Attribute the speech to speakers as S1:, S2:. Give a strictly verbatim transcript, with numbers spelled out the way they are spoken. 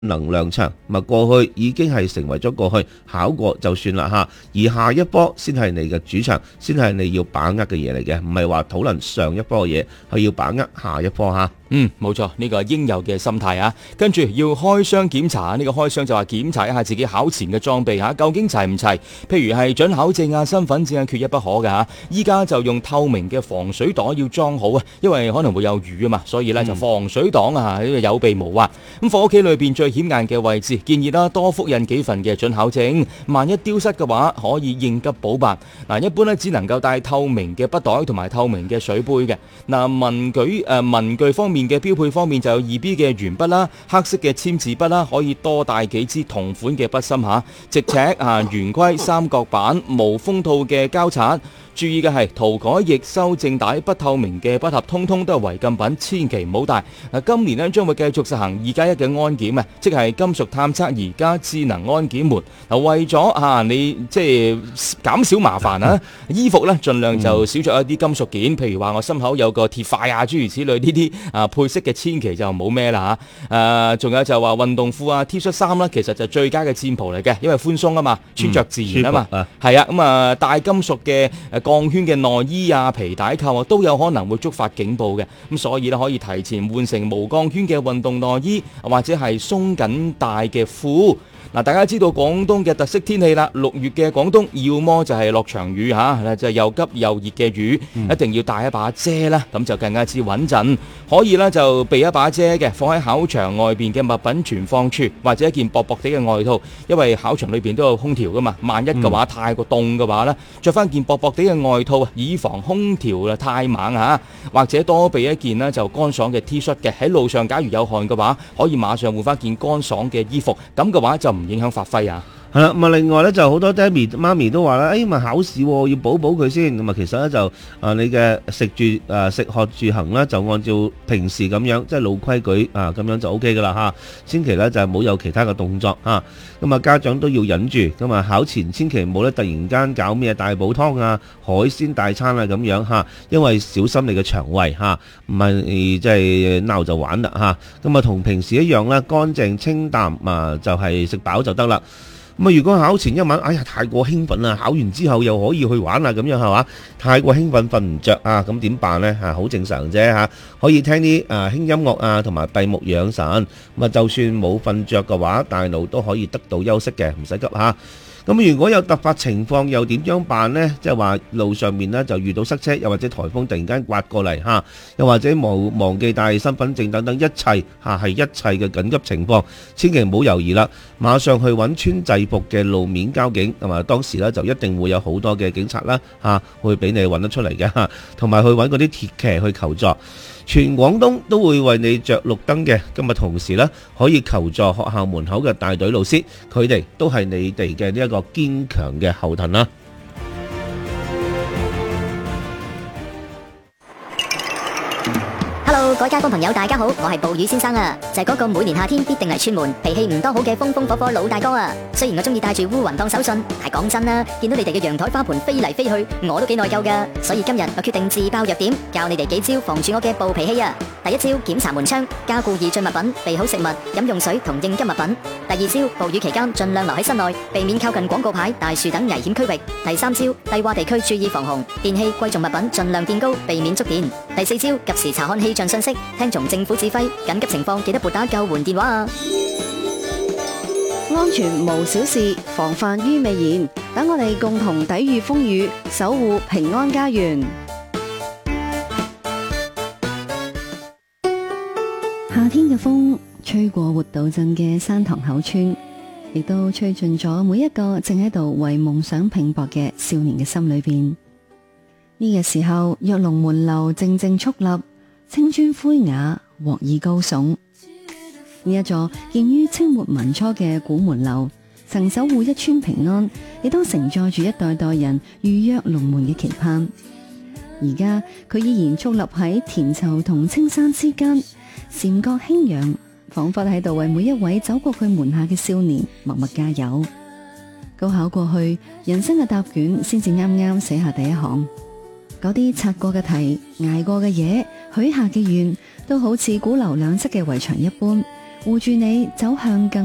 S1: 能量場，咁啊過去已經係成為咗過去，考過就算啦嚇。而下一波先係你嘅主場，先係你要把握嘅嘢嚟嘅，唔係話討論上一波嘅嘢，係要把握下一波嚇。
S2: 嗯，冇錯，呢個應有嘅心態啊。跟住要開箱檢查，呢個開箱就話檢查一下自己考前嘅裝備嚇，究竟齊唔齊？譬如係准考證啊、身份證啊，缺一不可嘅嚇。依家就用透明嘅防水袋要裝好啊，因為可能會有雨啊嘛，所以咧就防水擋啊，呢個有備無患。咁放屋企裏邊最顯眼嘅位置，建議啦多複印幾份嘅准考證，萬一丟失嘅話可以應急補辦。嗱，一般咧只能夠帶透明嘅筆袋同埋透明嘅水杯嘅。嗱，文具誒、呃、文具方面嘅標配方面就有二 B 嘅鉛筆啦、黑色嘅簽字筆啦，可以多帶幾支同款嘅筆芯嚇，直尺啊、圓規、三角板、無封套嘅膠擦。注意嘅係塗改液、修正帶、不透明嘅筆盒，通通都係違禁品，千祈唔好帶。嗱，今年咧將會繼續實行二加一嘅安檢啊，即係金屬探測儀加智能安檢門。嗱，為咗啊你即係減少麻煩啊，衣服咧盡量就少着一啲金屬件，譬如話我心口有個鐵塊啊，諸如此類呢啲啊配飾嘅，千祈就冇咩啦嚇。誒，仲有就話運動褲啊、T 恤衫啦，其實就最佳嘅戰袍嚟嘅，因為寬鬆啊嘛，穿着自然啊嘛。係啊，咁啊帶金屬嘅誒鋼圈嘅內衣啊、皮帶扣啊，都有可能會觸發警報嘅。咁所以咧可以提前換成無鋼圈嘅運動內衣，或者係鬆緊帶嘅褲。嗱，大家知道廣東嘅特色天氣啦，六月嘅廣東要麼就係落場雨嚇，就係又急又熱嘅雨，嗯、一定要帶一把遮啦，咁就更加之穩陣。可以咧就備一把遮嘅，放喺考場外邊嘅物品存放處，或者一件薄薄地嘅外套，因為考場裏邊都有空調噶嘛。萬一嘅話、嗯、太過凍嘅話咧，着翻件薄薄地嘅外套，以防空調啊太猛嚇。或者多備一件呢就乾爽嘅 T 恤嘅，喺路上假如有汗嘅話，可以馬上換翻件乾爽嘅衣服，咁嘅話就唔影響發揮啊！
S1: 係啦，咁啊，另外咧就好多爹哋媽咪都話啦，誒，咪考試要補補佢先，咁啊，其實咧就啊，你嘅食住誒食喝住行咧，就按照平時咁樣，即係老規矩啊，咁樣就 O K 噶啦嚇。千祈咧就係冇有其他嘅動作嚇，咁啊家長都要忍住，咁啊考前千祈唔好咧突然間搞咩大補湯啊、海鮮大餐啊咁樣嚇，因為小心你嘅腸胃嚇，唔係即係鬧就玩啦嚇。咁啊同平時一樣啦，乾淨清淡啊，就係食飽就得啦。咁啊！如果考前一晚，哎呀，太過興奮啦！考完之後又可以去玩啦，咁樣係嘛？太過興奮瞓唔着啊！咁點辦呢？嚇，好正常啫嚇，可以聽啲啊輕音樂啊，同埋閉目養神。咁啊，就算冇瞓着嘅話，大腦都可以得到休息嘅，唔使急嚇。咁如果有突發情況又點樣辦呢？即係話路上面呢就遇到塞車，又或者颱風突然間刮過嚟嚇，又或者忘忘記帶身份證等等一切嚇係一切嘅緊急情況，千祈唔好猶豫啦，馬上去揾穿制服嘅路面交警，同埋當時呢就一定會有好多嘅警察啦嚇，會俾你揾得出嚟嘅嚇，同埋去揾嗰啲鐵騎去求助。全廣東都會為你着綠燈嘅，今日同時呢可以求助學校門口嘅大隊老師，佢哋都係你哋嘅呢一個堅強嘅後盾啦。
S3: Hello， 各位街坊朋友，大家好，我係暴雨先生啊，就係嗰個每年夏天必定嚟串門、脾氣唔多好嘅風風火火老大哥啊。雖然我中意帶住烏雲當手信，但係講真啦，見到你哋嘅陽台花盆飛嚟飛去，我都幾內疚噶。所以今日我決定自爆弱點，教你哋幾招防住我嘅暴脾氣啊。第一招，檢查門窗，加固易進物品，備好食物、飲用水同應急物品。第二招，暴雨期間盡量留喺室內，避免靠近廣告牌、大樹等危險區域。第三招，低洼地區注意防洪，電器、貴重物品盡量墊高，避免觸電。第四招，及時查看氣象信息，聽從政府指揮，緊急情況記得撥打救援電話啊！
S4: 安全無小事，防範於未然。等我哋共同抵禦風雨，守護平安家園。夏天嘅風吹過活道鎮嘅山塘口村，亦都吹進咗每一個正喺度為夢想拼搏嘅少年嘅心裏邊。呢個時候，躍龍門樓靜靜矗立，青磚灰瓦，鑊耳高聳。呢一座建於清末民初嘅古門樓，曾守護一村平安，亦都承載住一代代人預約龍門嘅期盼。而家佢依然矗立喺田疇同青山之間，禪覺輕揚，仿佛喺度為每一位走過佢門下嘅少年默默加油。高考過去，人生嘅答卷先至啱啱寫下第一行。嗰啲擦過嘅題、捱過嘅嘢、許下嘅願，都好似古流兩側嘅圍牆一般， 護住你走向更